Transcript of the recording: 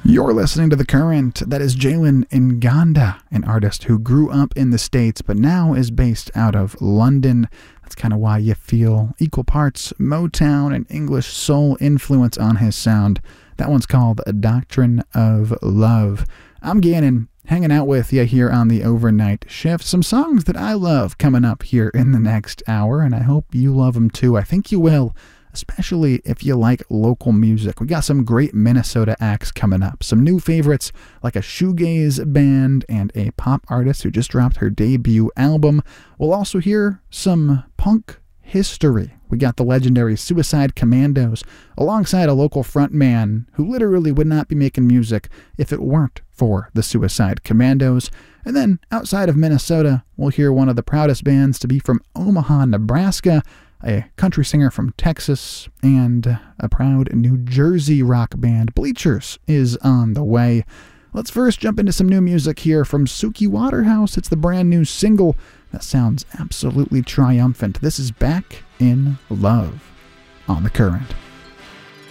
You're listening to The Current. That is Jalen Nganda, an artist who grew up in the States but now is based out of London. That's kind of why you feel equal parts Motown and English soul influence on his sound. That one's called A Doctrine of Love. I'm Gannon, hanging out with you here on the overnight shift. Some songs that I love coming up here in the next hour, and I hope you love them too. I think you will, especially if you like local music. We got some great Minnesota acts coming up. Some new favorites like a shoegaze band and a pop artist who just dropped her debut album. We'll also hear some punk history. We got the legendary Suicide Commandos alongside a local frontman who literally would not be making music if it weren't for the Suicide Commandos. And then outside of Minnesota, we'll hear one of the proudest bands to be from Omaha, Nebraska, a country singer from Texas, and a proud New Jersey rock band. Bleachers is on the way. Let's first jump into some new music here from Suki Waterhouse. It's the brand new single that sounds absolutely triumphant. This is Back in Love on The Current.